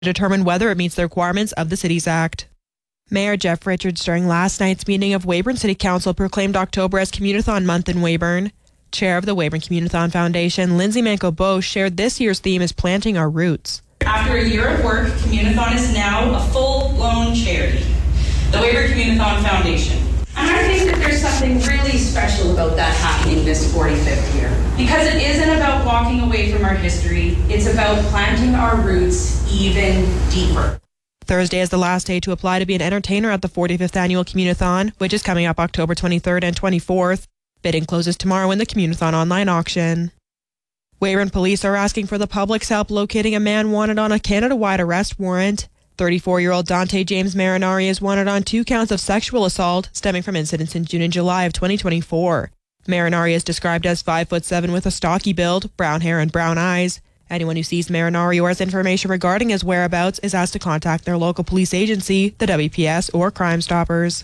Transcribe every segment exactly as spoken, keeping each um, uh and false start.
determine whether it meets the requirements of the Cities Act. Mayor Jeff Richards during last night's meeting of Weyburn City Council proclaimed October as Community-thon Month in Weyburn. Chair of the Weyburn Community-thon Foundation, Lindsay Manco-Bosch, shared this year's theme is Planting Our Roots. After a year of work, Community-thon is now a full-blown charity, the Weyburn Community-thon Foundation. And I think that there's something really special about that happening this forty-fifth year. Because it isn't about walking away from our history, it's about planting our roots even deeper. Thursday is the last day to apply to be an entertainer at the forty-fifth Annual Community-thon, which is coming up October twenty-third and twenty-fourth. Bidding closes tomorrow in the Community-thon online auction. Weyburn police are asking for the public's help locating a man wanted on a Canada-wide arrest warrant. thirty-four-year-old Dante James Marinari is wanted on two counts of sexual assault stemming from incidents in June and July of twenty twenty-four. Marinari is described as five foot seven with a stocky build, brown hair and brown eyes. Anyone who sees Marinari or has information regarding his whereabouts is asked to contact their local police agency, the W P S, or Crime Stoppers.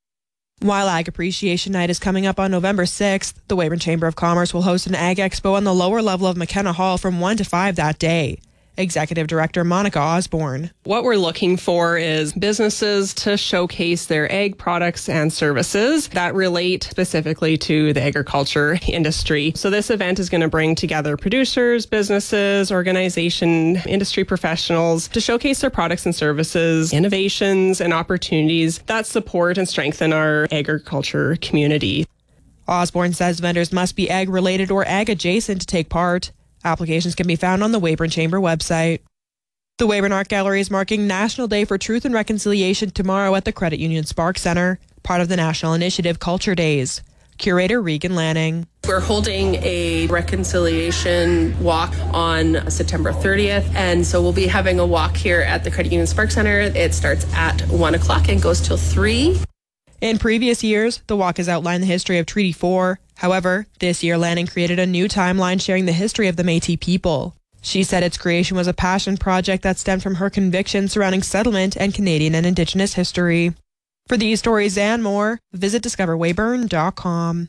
While Ag Appreciation Night is coming up on November sixth, the Weyburn Chamber of Commerce will host an Ag Expo on the lower level of McKenna Hall from one to five that day. Executive Director Monica Osborne. What we're looking for is businesses to showcase their ag products and services that relate specifically to the agriculture industry. So this event is going to bring together producers, businesses, organization, industry professionals to showcase their products and services, innovations and opportunities that support and strengthen our agriculture community. Osborne says vendors must be ag related or ag adjacent to take part. Applications can be found on the Weyburn Chamber website. The Weyburn Art Gallery is marking National Day for Truth and Reconciliation tomorrow at the Credit Union Spark Centre, part of the National Initiative Culture Days. Curator Regan Lanning. We're holding a reconciliation walk on September thirtieth, and so we'll be having a walk here at the Credit Union Spark Centre. It starts at one o'clock and goes till three. In previous years, the walk has outlined the history of Treaty four. However, this year Lanning created a new timeline sharing the history of the Métis people. She said its creation was a passion project that stemmed from her conviction surrounding settlement and Canadian and Indigenous history. For these stories and more, visit discover weyburn dot com.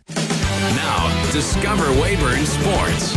Now, Discover Weyburn Sports.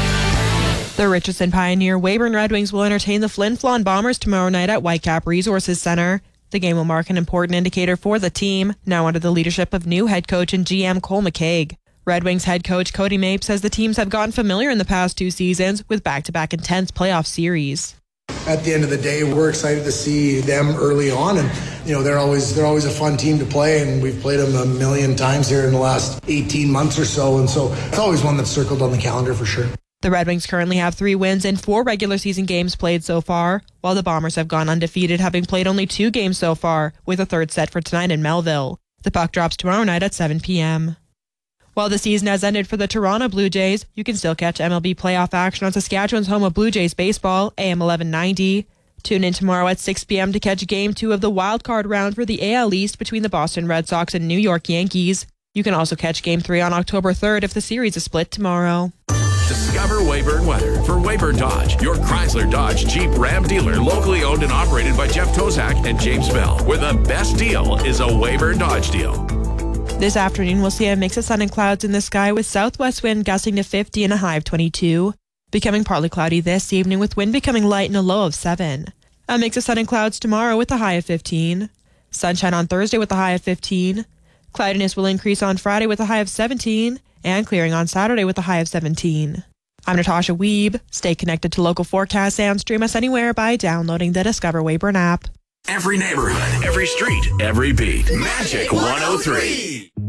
The Richardson Pioneer Weyburn Red Wings will entertain the Flin Flon Bombers tomorrow night at Whitecap Resources Centre. The game will mark an important indicator for the team, now under the leadership of new head coach and G M Cole McCaig. Red Wings head coach Cody Mape says the teams have gotten familiar in the past two seasons with back-to-back intense playoff series. At the end of the day, we're excited to see them early on, and you know they're always they're always a fun team to play, and we've played them a million times here in the last eighteen months or so, and so it's always one that's circled on the calendar for sure. The Red Wings currently have three wins in four regular season games played so far, while the Bombers have gone undefeated, having played only two games so far, with a third set for tonight in Melville. The puck drops tomorrow night at seven p.m. While the season has ended for the Toronto Blue Jays, you can still catch M L B playoff action on Saskatchewan's home of Blue Jays baseball, A M eleven ninety. Tune in tomorrow at six p.m. to catch Game two of the wild card round for the A L East between the Boston Red Sox and New York Yankees. You can also catch Game three on October third if the series is split tomorrow. Discover Weyburn weather for Weyburn Dodge, your Chrysler Dodge Jeep Ram dealer, locally owned and operated by Jeff Tozak and James Bell, where the best deal is a Weyburn Dodge deal. This afternoon, we'll see a mix of sun and clouds in the sky with southwest wind gusting to fifty and a high of twenty-two. Becoming partly cloudy this evening with wind becoming light and a low of seven. A mix of sun and clouds tomorrow with a high of fifteen. Sunshine on Thursday with a high of fifteen. Cloudiness will increase on Friday with a high of seventeen. And clearing on Saturday with a high of seventeen. I'm Natasha Weeb. Stay connected to local forecasts and stream us anywhere by downloading the Discover Weyburn app. Every neighborhood, every street, every beat. Magic one oh three.